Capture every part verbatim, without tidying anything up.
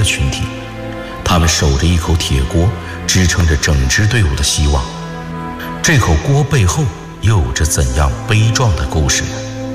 群体，他们守着一口铁锅，支撑着整支队伍的希望。这口锅背后又有着怎样悲壮的故事呢？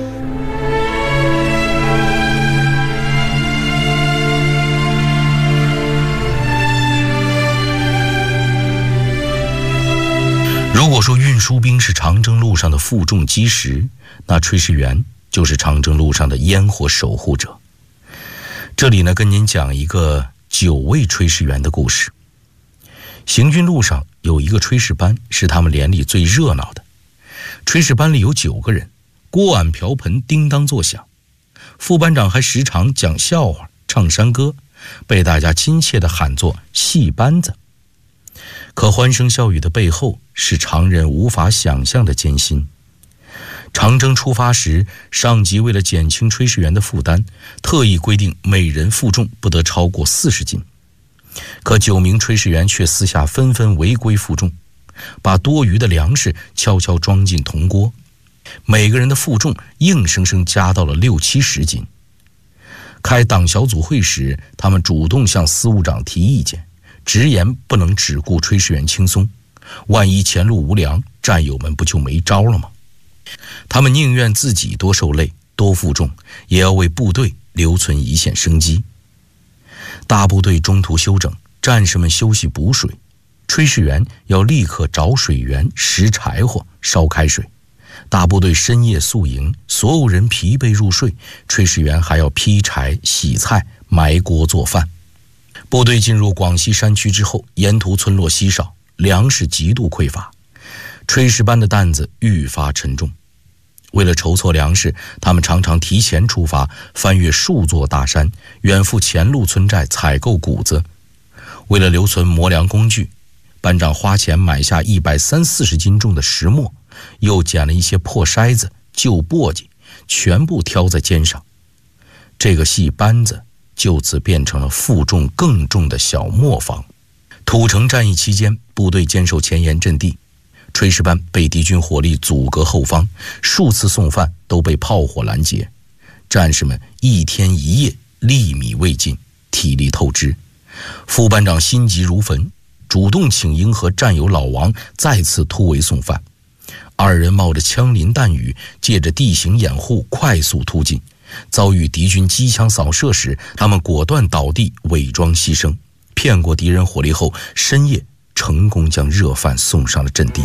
如果说运输兵是长征路上的负重基石，那炊事员就是长征路上的烟火守护者。这里呢，跟您讲一个九位炊事员的故事。行军路上有一个炊事班是他们连里最热闹的。炊事班里有九个人，锅碗瓢盆叮当作响，副班长还时常讲笑话唱山歌，被大家亲切地喊作戏班子。可欢声笑语的背后是常人无法想象的艰辛。长征出发时，上级为了减轻炊事员的负担，特意规定每人负重不得超过四十斤。可九名炊事员却私下纷纷违规负重，把多余的粮食悄悄装进铜锅，每个人的负重硬生生加到了六七十斤。开党小组会时，他们主动向司务长提意见，直言不能只顾炊事员轻松，万一前路无粮，战友们不就没招了吗？他们宁愿自己多受累多负重，也要为部队留存一线生机。大部队中途休整，战士们休息补水，炊事员要立刻找水源拾柴火烧开水。大部队深夜宿营，所有人疲惫入睡，炊事员还要劈柴洗菜埋锅做饭。部队进入广西山区之后，沿途村落稀少，粮食极度匮乏，炊事班的担子愈发沉重。为了筹措粮食，他们常常提前出发，翻越数座大山，远赴前路村寨采购谷子。为了留存磨粮工具，班长花钱买下一百三四十斤重的石磨，又捡了一些破筛子、旧簸箕，全部挑在肩上。这个戏班子就此变成了负重更重的小磨坊。土城战役期间，部队坚守前沿阵地，炊事班被敌军火力阻隔后方，数次送饭都被炮火拦截，战士们一天一夜粒米未进，体力透支。副班长心急如焚，主动请缨和战友老王再次突围送饭。二人冒着枪林弹雨，借着地形掩护快速突进，遭遇敌军机枪扫射时，他们果断倒地伪装牺牲，骗过敌人火力后，深夜成功将热饭送上了阵地。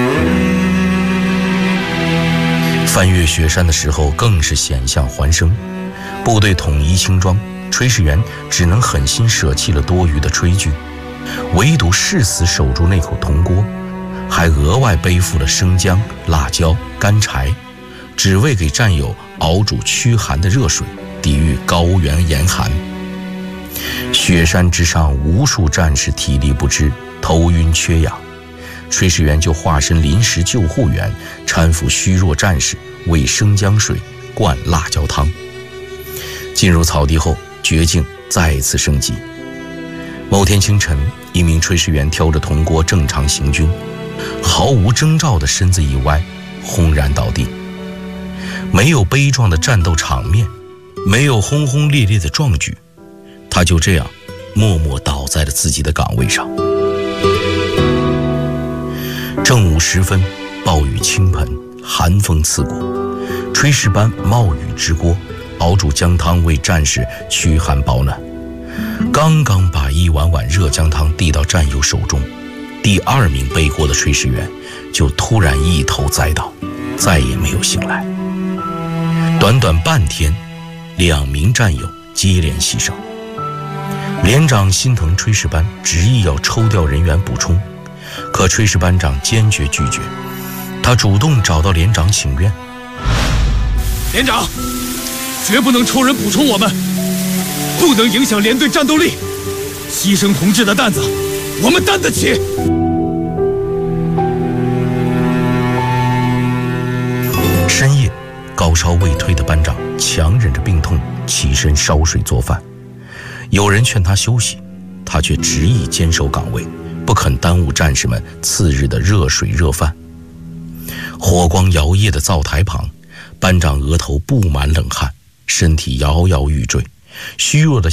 翻越雪山的时候更是险象环生，部队统一轻装，炊事员只能狠心舍弃了多余的炊具，唯独誓死守住那口铜锅，还额外背负了生姜、辣椒、干柴，只为给战友熬煮驱寒的热水，抵御高原严寒。雪山之上，无数战士体力不支，头晕缺氧，炊事员就化身临时救护员，搀扶虚弱战士，喂生姜水，灌辣椒汤。进入草地后，绝境再次升级。某天清晨，一名炊事员挑着铜锅正常行军，毫无征兆的身子一歪，轰然倒地。没有悲壮的战斗场面，没有轰轰烈烈的壮举，他就这样默默倒在了自己的岗位上。正午时分，暴雨倾盆，寒风刺骨，炊事班冒雨支锅，熬煮姜汤为战士驱寒保暖。刚刚把一碗碗热姜汤递到战友手中，第二名背锅的炊事员就突然一头栽倒，再也没有醒来。短短半天，两名战友接连牺牲。连长心疼炊事班，执意要抽调人员补充，可炊事班长坚决拒绝。他主动找到连长请愿： 连长，绝不能抽人补充我们，不能影响连队战斗力，牺牲同志的担子我们担得起。 深夜，高烧未退的班长强忍着病痛起身烧水做饭。有人劝他休息，他却执意坚守岗位，不肯耽误战士们次日的热水热饭。火光摇曳的灶台旁，班长额头布满冷汗，身体摇摇欲坠，虚弱的